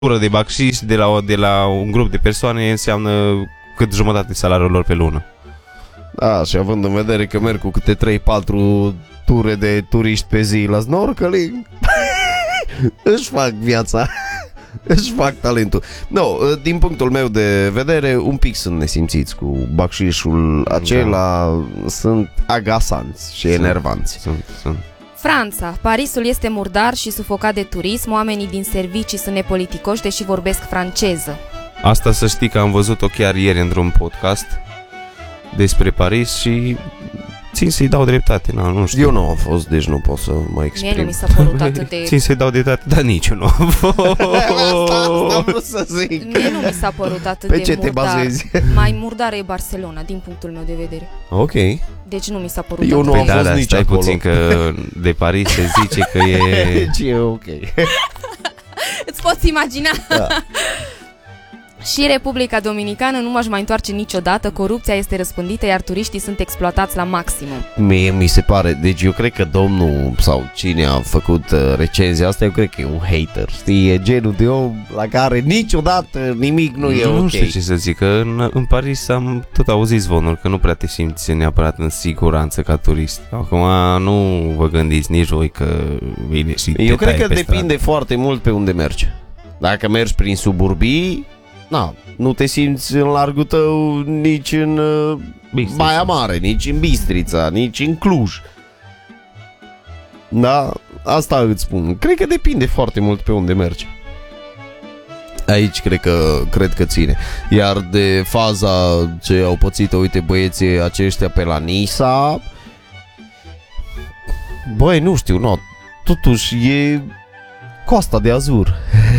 de bacșiș de la un grup de persoane înseamnă cât jumătate salariul lor pe lună. Da, și având în vedere că merg cu câte 3-4 ture de turiști pe zi la snorkeling, își fac viața, își fac talentul. No, din punctul meu de vedere, un pic sunt nesimțiți cu bacșișul acela, sunt agasanți și enervanți. Sunt. Franța. Parisul este murdar și sufocat de turism, oamenii din servicii sunt nepoliticoși, deși vorbesc franceză. Asta să știi că am văzut-o chiar ieri într-un podcast despre Paris și țin să-i dau dreptate, nu știu. Eu nu am fost, deci nu pot să mă exprim. Mie nu mi s-a părut atât de... Țin să-i dau dreptate, dar nici eu nu am fost. Asta am vrut să zic. Mie nu mi s-a părut atât Pe de ce murdar. te bazezi? Mai murdară e Barcelona, din punctul meu de vedere. Ok. Deci nu mi s-a părut Eu atât nu de... am fost da, nici stai acolo. puțin că de Paris se zice că e... Deci e ok. Îți poți imagina? Da. Și Republica Dominicană nu m-aș mai întoarce niciodată, corupția este răspândită, iar turiștii sunt exploatați la maximum. Mie mi se pare, deci eu cred că domnul sau cine a făcut recenzia asta, eu cred că e un hater, știi, e genul de om la care niciodată nimic nu e ok. Nu știu ce să zic, că în Paris am tot auzit zvonuri că nu prea te simți neapărat în siguranță ca turist. Acum nu vă gândiți nici voi că vine și te Eu cred tai că pe depinde stradă. foarte mult pe unde mergi. Dacă mergi prin suburbii, nu te simți în largul tău nici în Bistrița. Baia Mare, nici în Bistrița, nici în Cluj. Da, asta îți spun. Cred că depinde foarte mult pe unde mergi. Aici cred că ține. Iar de faza ce au pățit, uite, băieții aceștia pe la Nisa, băi, nu știu, totuși e Coasta de Azur.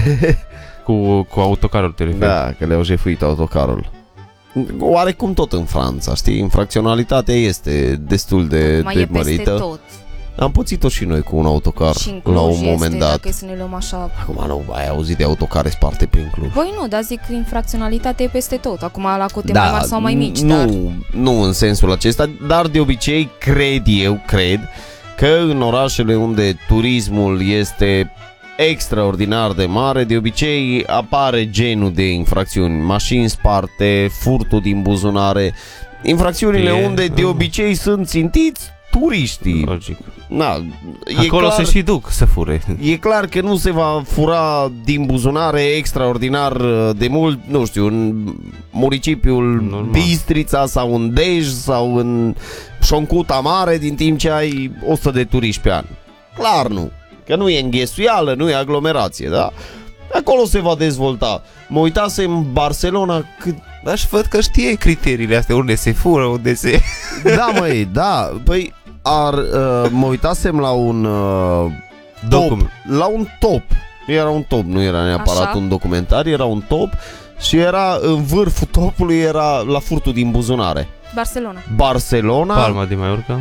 Cu autocarul te referi. Da, că le-au jefuit autocarul. Oarecum tot în Franța, știi? Infracționalitatea este destul de Mai e peste mărită. tot. Am pățit-o și noi cu un autocar Și în Cluj la un este, moment dat. dacă e să ne luăm așa... Acum nu ai auzit de autocare sparte prin Cluj. Băi nu, dar zic că infracționalitatea e peste tot. Acum la cote mai mari sau mai mici, dar... Nu în sensul acesta, dar de obicei cred că în orașele unde turismul este extraordinar de mare, de obicei apare genul de infracțiuni, mașini sparte, furtul din buzunare, infracțiunile unde de obicei sunt țintiți turiștii. Logic. clar, Acolo se și duc să fure. E clar că nu se va fura din buzunare extraordinar de mult, nu știu, în municipiul Normal. Bistrița sau în Dej sau în Șoncuta Mare, din timp ce ai 100 de turiști pe an. Clar nu. Că nu e înghesuială, nu e aglomerație, da? Acolo se va dezvolta. Mă uitasem în Barcelona cât... Dar și văd că știe criteriile astea, unde se fură, unde se... Da, măi, da. Păi, mă uitasem la un top. La un top. Era un top, nu era neapărat Așa. un documentar, era un top. Și era în vârful topului, era la furtul din buzunare. Barcelona. Palma de Mallorca.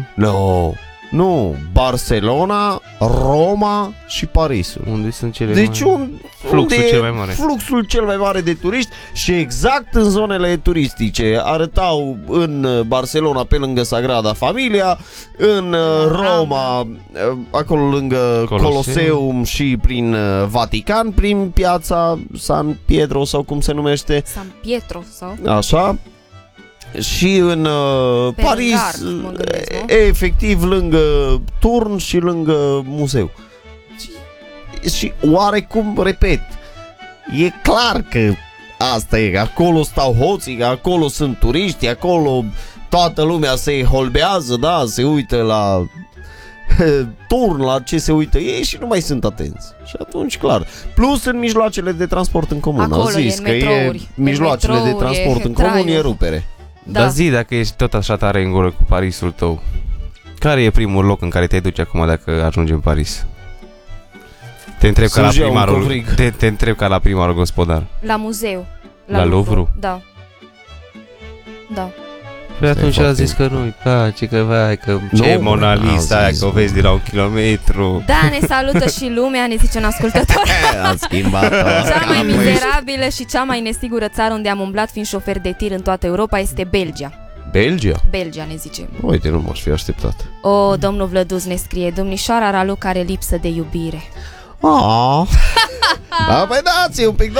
Nu, Barcelona, Roma și Parisul. Unde sunt cele Deci fluxul cel mai mare. Fluxul cel mai mare de turiști și exact în zonele turistice. Arătau în Barcelona pe lângă Sagrada Familia, în Roma acolo lângă Coloseum și prin Vatican, prin piața San Pietro sau cum se numește. San Pietro sau... Așa. Și în Paris, Gard, mă gândesc, nu? efectiv lângă Turn și lângă muzeu. Și oarecum, repet, e clar că asta e, acolo stau hoții, acolo sunt turiști, acolo toată lumea se holbează, da, se uită la Turn, la ce se uită ei și nu mai sunt atenți. Și atunci, clar. Plus în mijloacele de transport în comun. Acolo Am zis e că metrouri. mijloacele de transport în comun e rupere. Da. Dar zi, dacă ești tot așa tare în gură cu Parisul tău, care e primul loc în care te duci acum dacă ajungi în Paris? Te întreb ca la primarul, te întreb ca la primarul gospodar. La muzeu. La Louvre? Da. Păi atunci a zis că nu-i place, că vai, că ce Mona Lisa aia, că o vezi de la 1 kilometru. Da, ne salută și lumea, ne zice un ascultător. A schimbat Cea mai mizerabilă și cea mai nesigură țară unde am umblat fiind șofer de tir în toată Europa este Belgia. Belgia ne zice. Uite, nu m-aș fi așteptat. Domnul Vlăduz ne scrie: domnișoara Raluca are lipsă de iubire. Da, păi dați un pic